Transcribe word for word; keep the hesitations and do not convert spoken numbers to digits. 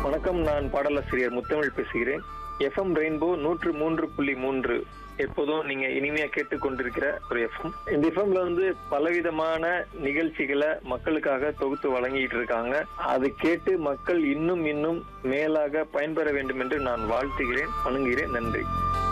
வணக்கம், நான் பாடலாசிரியர் முத்தமிழ் பேசுகிறேன். எஃப்எம் ரெயின்போ நூற்று மூன்று புள்ளி மூன்று எப்போதும் நீங்க இனிமையா கேட்டுக்கொண்டிருக்கிற ஒரு எஃப்எம். இந்த எஃப்எம்ல வந்து பலவிதமான நிகழ்ச்சிகளை மக்களுக்காக தொகுத்து வழங்கிட்டு இருக்காங்க. அதை கேட்டு மக்கள் இன்னும் இன்னும் மேலாக பயன்பெற வேண்டும் என்று நான் வாழ்த்துகிறேன், வணங்குகிறேன். நன்றி.